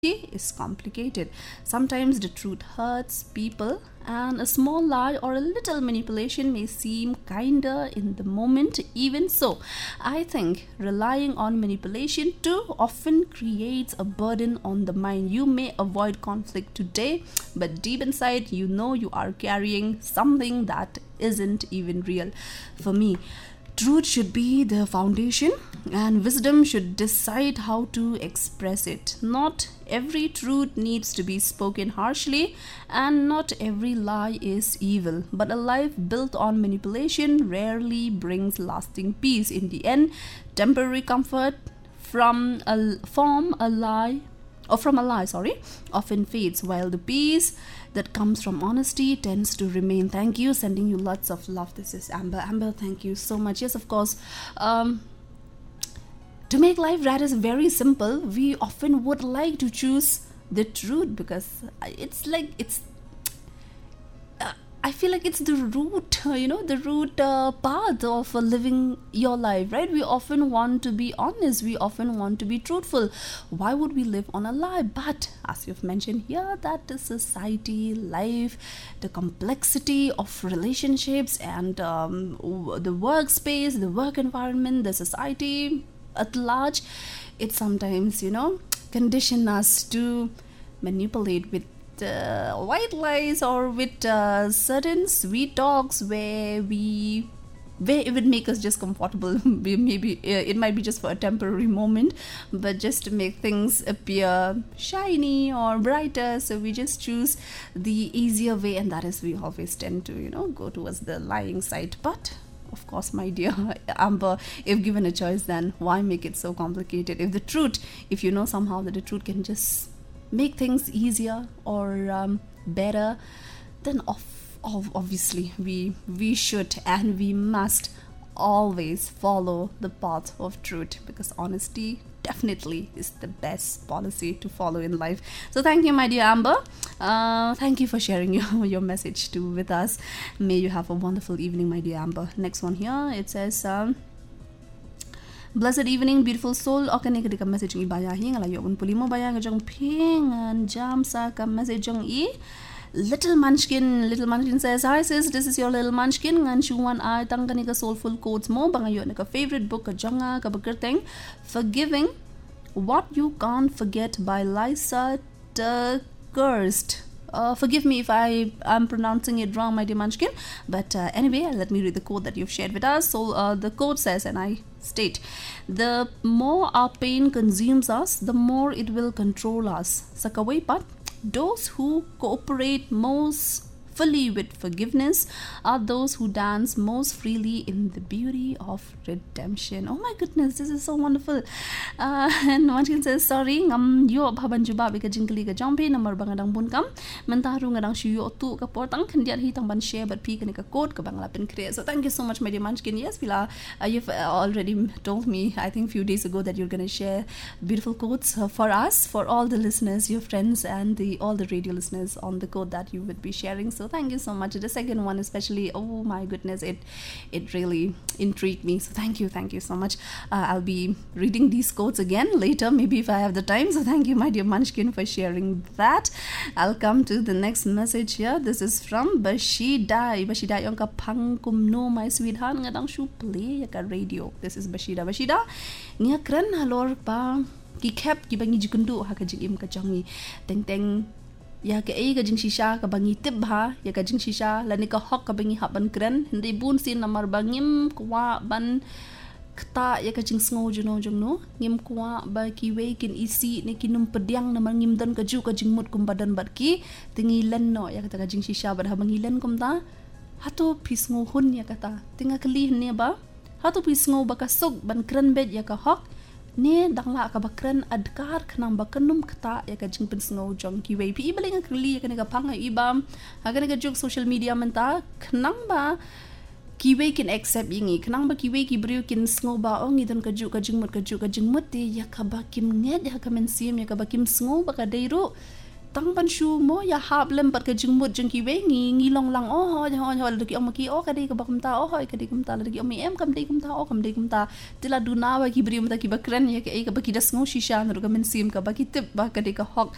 is complicated. Sometimes the truth hurts people, and a small lie or a little manipulation may seem kinder in the moment. Even so, I think relying on manipulation too often creates a burden on the mind. You may avoid conflict today, but deep inside, you know you are carrying something that isn't even real. For me, truth should be the foundation, and wisdom should decide how to express it. Not every truth needs to be spoken harshly, and not every lie is evil. But a life built on manipulation rarely brings lasting peace. In the end, temporary comfort from a lie, often fades, while the peace that comes from honesty tends to remain. Thank you. Sending you lots of love. This is Amber. Amber, thank you so much. Yes, of course. To make life rather very simple, we often would like to choose the truth because I feel like it's the root, the root path of living your life, right? We often want to be honest. We often want to be truthful. Why would we live on a lie? But as you've mentioned here, that the society, life, the complexity of relationships and the workspace, the work environment, the society at large, it sometimes, condition us to manipulate with white lies or with certain sweet talks where it would make us just comfortable. Maybe it might be just for a temporary moment, but just to make things appear shiny or brighter, so we just choose the easier way, and that is we always tend to go towards the lying side. But of course, my dear Amber, if given a choice, then why make it so complicated? If you know somehow that the truth can just make things easier or better, then obviously we should and we must always follow the path of truth, because honesty definitely is the best policy to follow in life. So thank you, my dear Amber. Thank you for sharing your message with us. May you have a wonderful evening, my dear Amber. Next one here, it says blessed evening, beautiful soul. Okay, ka message ng ibayahin ngalayo un pulimo bayang jong ping and jam sa ka message jong Little Munchkin says, hi sis, this is your Little Munchkin. Ngan chuan ay tang ka soulful quotes mo bangayo na ka favorite book ka jonga ka bagkerteng Forgiving What You Can't Forget by Lysa TerKeurst. Forgive me if I'm pronouncing it wrong, my dear Munchkin. But anyway, let me read the quote that you've shared with us. So the quote says, and I state, the more our pain consumes us, the more it will control us. Sakaway those who cooperate most fully with forgiveness are those who dance most freely in the beauty of redemption. Oh my goodness, this is so wonderful. And Munchkin says, sorry, ngam yo bhaban juba bika jingkali ka jampi namar bangadang bunkam mentaru ngadang shuyo tu ka portang kandiat hitang ban share but pi ka code ka bangla pen create. So thank you so much, my dear Munchkin. Yes, Vila, you've already told me, I think a few days ago, that you're going to share beautiful quotes for us, for all the listeners, your friends, and all the radio listeners on the quote that you would be sharing. So thank you so much. The second one especially, oh my goodness, it really intrigued me. So thank you so much. I'll be reading these quotes again later, maybe if I have the time. So thank you, my dear Munchkin, for sharing that. I'll come to the next message here. This is from Bashida yung kapangkumno, my sweetheart, ngadang shu play ka radio. This is Bashida nga kren halor pa ki kep ki bangi jikundu ha ka jing im ka jangi teng ya ka ka jing shisha ka bangi tip ha ya ka jing shisha la ni ka hok ka bangi haban kren hindi bun sin namar bangim kwa ban kta ya ka jing sngo juno jungno ngim kwa ba ki we kin isi ni kinum pediang namar ngim don ka ju ka jing mut kum badan bat ki tingilan no ya ka jing shisha ba ha bangilan kum ta hato pisngo hun ya kata tinga kali ne ba hato pisngo ba ka sok ban kren bed ya ka hok ne dangla ka bakran adkar khnam bakanum kta ya ka jing pinsngo jong ki we pi ibaling akli ya ka panga ibam ha ka juk social media menta khnam ba ki we kin accept yingi khnam ba ki we ki brio kin sngo ba ong idon ka juk ka jing mut te ya ka ba kim nged ya ka men sim ya ka ba kim sngo ba ka deiru tang ban shu mo ya hab lem pat ka jing mut jing ki we ngi long lang ho lagi om ki o ka dei ka ba kum ta o ka dei kum ta lagi om em kam dei kum ta tila du na wa ki bri mata ki ba kren ya ka ba ki das ngo shisha no ka men sim ka ba ki tip ba ka dei ka hok